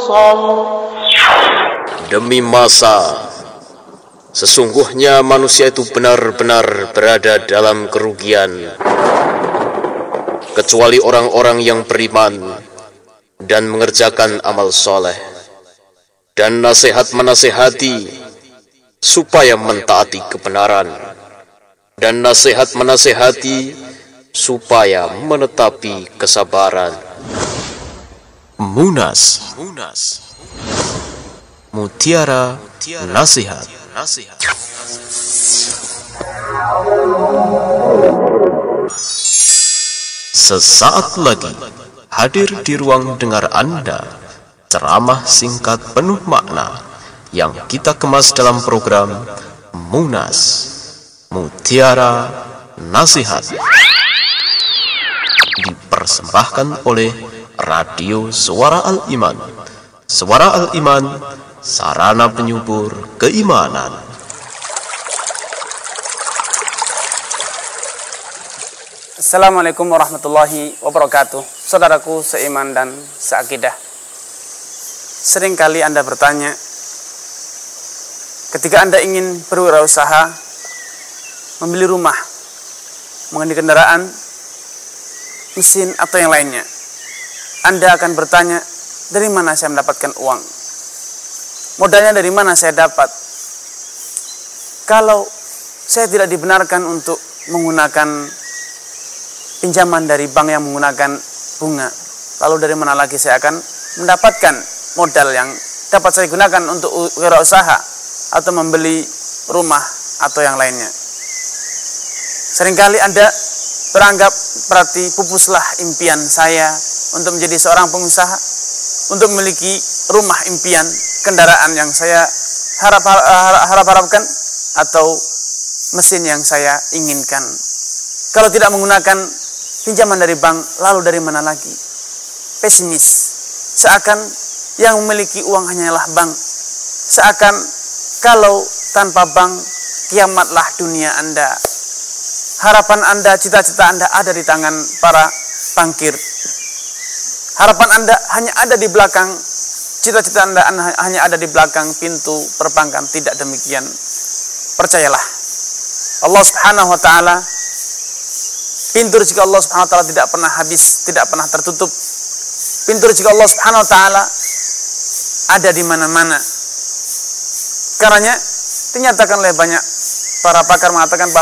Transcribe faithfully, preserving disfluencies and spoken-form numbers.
Demi masa, sesungguhnya manusia itu benar-benar berada dalam kerugian, kecuali orang-orang yang beriman dan mengerjakan amal soleh, dan nasihat menasihati supaya mentaati kebenaran, dan nasihat menasihati supaya menetapi kesabaran. Munas, Munas. Mutiara Nasihat. Sesaat lagi hadir di ruang dengar Anda ceramah singkat penuh makna yang kita kemas dalam program Munas Mutiara Nasihat, dipersembahkan oleh Radio Suara Al-Iman. Suara Al-Iman, sarana penyubur keimanan. Assalamualaikum warahmatullahi wabarakatuh. Saudaraku seiman dan seakidah, seringkali Anda bertanya, ketika Anda ingin berwirausaha, membeli rumah, mengenai kendaraan, mesin, atau yang lainnya, Anda akan bertanya, dari mana saya mendapatkan uang? Modalnya dari mana saya dapat? Kalau saya tidak dibenarkan untuk menggunakan pinjaman dari bank yang menggunakan bunga, lalu dari mana lagi saya akan mendapatkan modal yang dapat saya gunakan untuk wirausaha atau membeli rumah atau yang lainnya? Seringkali Anda beranggap berarti pupuslah impian saya untuk menjadi seorang pengusaha, untuk memiliki rumah impian, kendaraan yang saya harap harap harap harapkan, atau mesin yang saya inginkan. Kalau tidak menggunakan pinjaman dari bank, lalu dari mana lagi? Pesimis, seakan yang memiliki uang hanyalah bank, seakan kalau tanpa bank kiamatlah dunia Anda. Harapan Anda, cita-cita Anda ada di tangan para bankir. Harapan Anda hanya ada di belakang, cita-cita Anda hanya ada di belakang pintu perbankan. Tidak demikian. Percayalah, Allah Subhanahu wa taala, pintu rezeki Allah Subhanahu wa taala tidak pernah habis, tidak pernah tertutup. Pintu rezeki Allah Subhanahu wa taala ada di mana-mana. Karenanya dinyatakan oleh banyak para pakar mengatakan bahwa